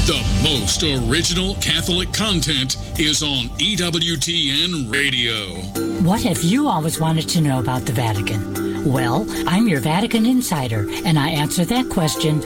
The most original Catholic content is on EWTN Radio. What have you always wanted to know about the Vatican? Well, I'm your Vatican insider, and I answer that question